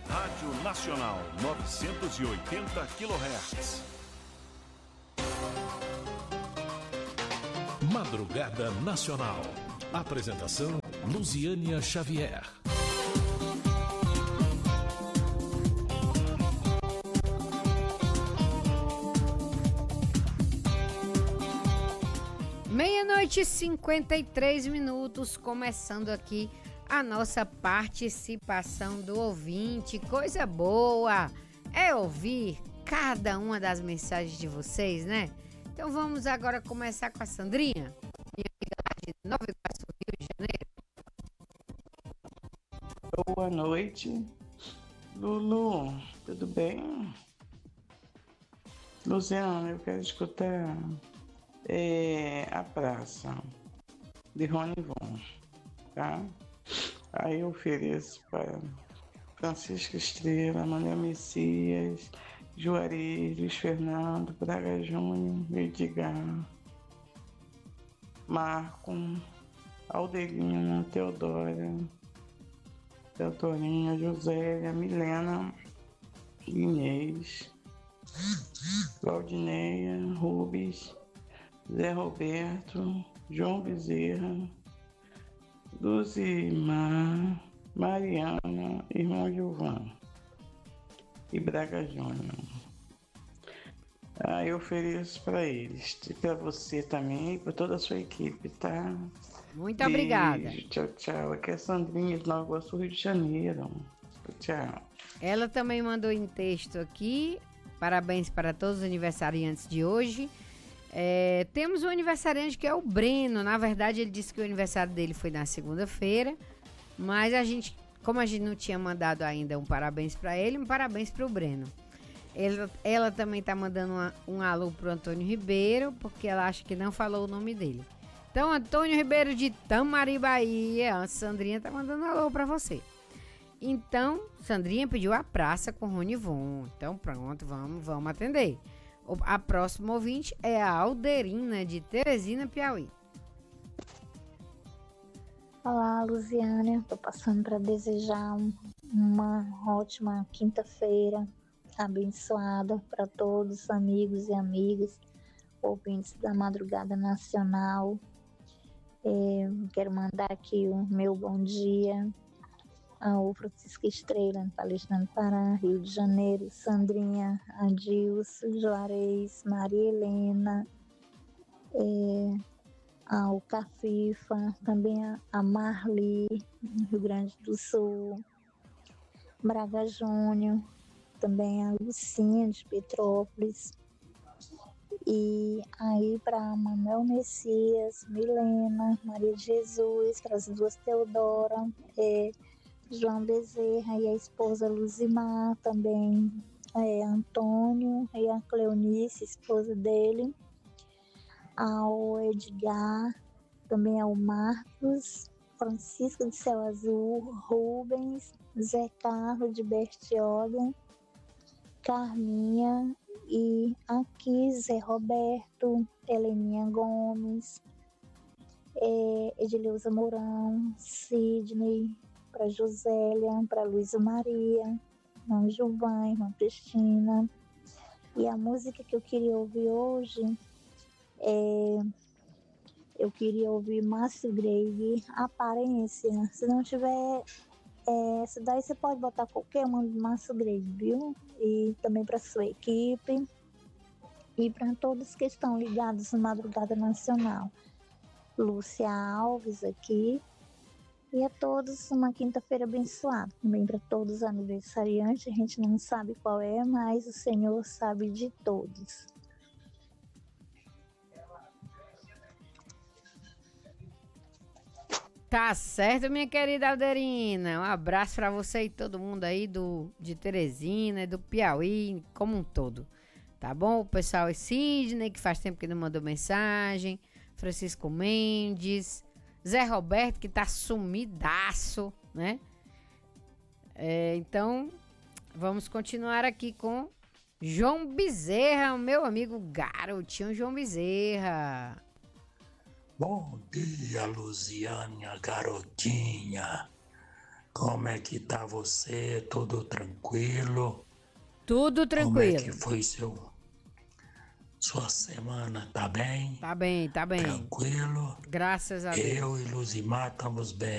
Rádio Nacional 980 kHz. Madrugada Nacional. Apresentação Luziânia Xavier. Meia-noite e 53 minutos, começando aqui a nossa participação do ouvinte. Coisa boa é ouvir cada uma das mensagens de vocês, né? Então vamos agora começar com a Sandrinha, minha amiga lá de Nova Iguaçu, Rio de Janeiro. Boa noite, Lulu, tudo bem? Luciana, eu quero escutar A Praça, de Rony Von, tá? Aí eu ofereço para Francisco Estrela, Manuel Messias, Juarez, Luiz Fernando, Braga Júnior, Edgar, Marco, Aldelina, Teodorinha, Josélia, Milena, Inês, Claudineia, Rubens, Zé Roberto, João Bezerra, Luzimar, Mariana, irmão Gilvan e Braga Júnior. Eu ofereço para eles, e para você também, e para toda a sua equipe, tá? Muito obrigada. Beijo, tchau, tchau. Aqui é a Sandrinha de Nova Iguaçu, Rio de Janeiro. Tchau. Ela também mandou em texto aqui, parabéns para todos os aniversariantes de hoje. Temos um aniversariante que é o Breno. Na verdade, ele disse que o aniversário dele foi na segunda-feira, mas como a gente não tinha mandado ainda um parabéns para ele, um parabéns para o Breno. Ela também tá mandando um alô pro Antônio Ribeiro, porque ela acha que não falou o nome dele. Então, Antônio Ribeiro de Tamari, Bahia, a Sandrinha tá mandando um alô para você. Então, Sandrinha pediu A Praça com Rony Von. Então, pronto, vamos atender. A próxima ouvinte é a Alderina, de Teresina, Piauí. Olá, Luziânia. Tô passando para desejar uma ótima quinta-feira abençoada para todos os amigos e amigas, ouvintes da Madrugada Nacional. Quero mandar aqui o meu bom dia ao Francisco Estrela, Palestina do Pará, Rio de Janeiro, Sandrinha, Adilson, Juarez, Maria Helena, ao Cafifa, também a Marli, Rio Grande do Sul, Braga Júnior, também a Lucinha de Petrópolis, e aí para Manuel Messias, Milena, Maria de Jesus, para as duas Teodora, João Bezerra e a esposa Luzimar, também Antônio e a Cleonice, esposa dele, ao Edgar, também ao Marcos, Francisco de Céu Azul, Rubens, Zé Carlos de Bertioga, Carminha e aqui Zé Roberto, Heleninha Gomes, Edileuza Mourão, Sidney, para Josélia, para Luísa Maria, irmão Gilvan, irmã Cristina. E a música que eu queria ouvir hoje eu queria ouvir Márcio Grave, Aparência. Se não tiver essa daí, você pode botar qualquer uma do Márcio Grave, viu? E também para sua equipe e para todos que estão ligados na Madrugada Nacional. Lúcia Alves aqui. E a todos uma quinta-feira abençoada. Também para todos os aniversariantes, a gente não sabe qual é, mas o Senhor sabe de todos. Tá certo, minha querida Alderina. Um abraço pra você e todo mundo aí de Teresina, do Piauí, como um todo. Tá bom? O pessoal é Sidney, que faz tempo que não mandou mensagem. Francisco Mendes. Zé Roberto, que tá sumidaço, né? Então, vamos continuar aqui com João Bezerra, o meu amigo garotinho João Bezerra. Bom dia, Luziânia, garotinha. Como é que tá você? Tudo tranquilo? Tudo Como é tranquilo. que foi sua semana? Tá bem? Tá bem, tá bem. Tranquilo? Graças a Deus. Eu e Luzimar estamos bem.